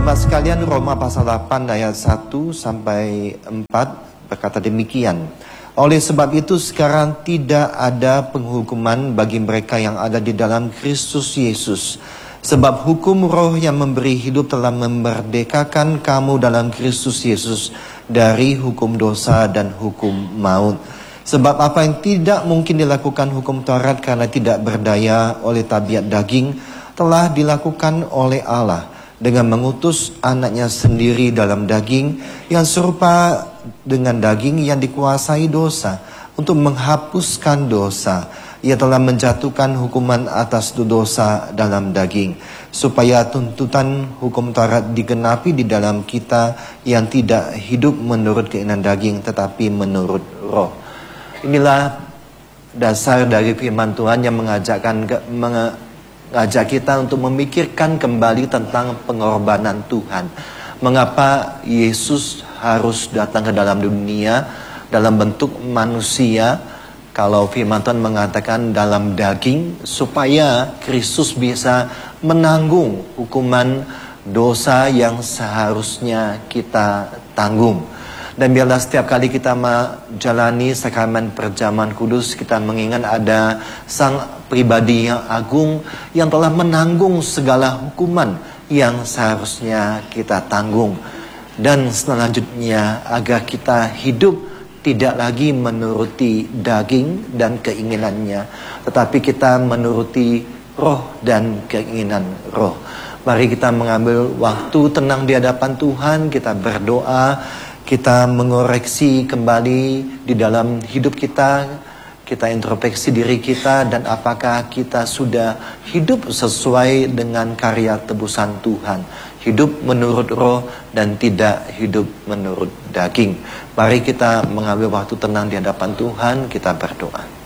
Jemaat sekalian, Roma pasal 8 ayat 1 sampai 4 berkata demikian. Oleh sebab itu sekarang tidak ada penghukuman bagi mereka yang ada di dalam Kristus Yesus. Sebab hukum roh yang memberi hidup telah memerdekakan kamu dalam Kristus Yesus dari hukum dosa dan hukum maut. Sebab apa yang tidak mungkin dilakukan hukum Taurat karena tidak berdaya oleh tabiat daging, telah dilakukan oleh Allah dengan mengutus anaknya sendiri dalam daging yang serupa dengan daging yang dikuasai dosa untuk menghapuskan dosa. Ia telah menjatuhkan hukuman atas dosa dalam daging supaya tuntutan hukum Taurat digenapi di dalam kita yang tidak hidup menurut keinginan daging tetapi menurut roh. Inilah dasar dari firman Tuhan yang mengajak kita untuk memikirkan kembali tentang pengorbanan Tuhan. Mengapa Yesus harus datang ke dalam dunia dalam bentuk manusia? Kalau firman Tuhan mengatakan dalam daging, supaya Kristus bisa menanggung hukuman dosa yang seharusnya kita tanggung. Dan biarlah setiap kali kita menjalani sakramen perjamuan kudus, kita mengingat ada sang pribadi yang agung yang telah menanggung segala hukuman yang seharusnya kita tanggung. Dan selanjutnya agar kita hidup tidak lagi menuruti daging dan keinginannya, tetapi kita menuruti roh dan keinginan roh. Mari kita mengambil waktu tenang di hadapan Tuhan, kita berdoa, kita mengoreksi kembali di dalam hidup kita, kita introspeksi diri kita dan apakah kita sudah hidup sesuai dengan karya tebusan Tuhan. Hidup menurut roh dan tidak hidup menurut daging. Mari kita mengambil waktu tenang di hadapan Tuhan, kita berdoa.